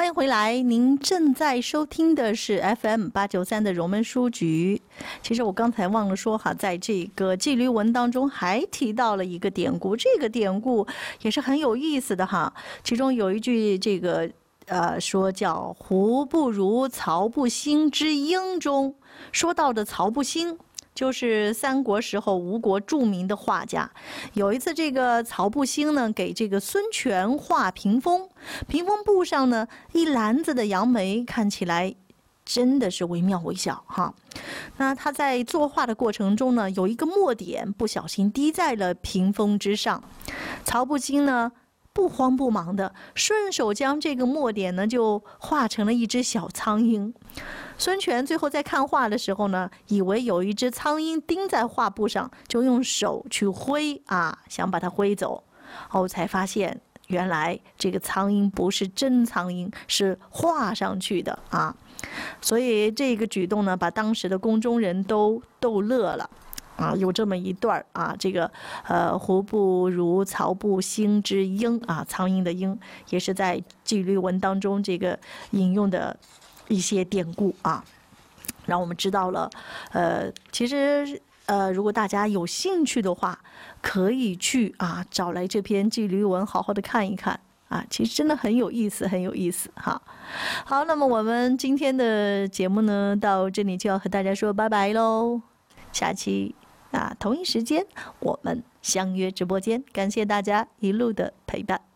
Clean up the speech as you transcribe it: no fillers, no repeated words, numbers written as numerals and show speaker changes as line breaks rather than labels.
欢迎回来，您正在收听的是 FM893的荣门书局。其实我刚才忘了说哈，在这个纪律文当中还提到了一个典故，这个典故也是很有意思的哈。其中有一句这个说叫“胡不如曹不兴之英”中说到的曹不兴。就是三国时候吴国著名的画家，有一次这个曹不兴呢给这个孙权画屏风，屏风布上呢一篮子的杨梅，看起来真的是惟妙惟肖哈。那他在作画的过程中呢，有一个墨点不小心滴在了屏风之上，曹不兴呢不慌不忙的顺手将这个墨点呢就画成了一只小苍蝇。孙权最后在看画的时候呢，以为有一只苍蝇钉在画布上，就用手去挥想把它挥走，后才发现原来这个苍蝇不是真苍蝇，是画上去的所以这个举动呢，把当时的宫中人都逗乐了。有这么一段这个胡不如曹不兴之英苍蝇的鹰，也是在纪律文当中这个引用的一些典故让我们知道了其实如果大家有兴趣的话，可以去找来这篇纪律文好好的看一看其实真的很有意思，很有意思好，那么我们今天的节目呢，到这里就要和大家说拜拜喽。下期同一时间我们相约直播间，感谢大家一路的陪伴。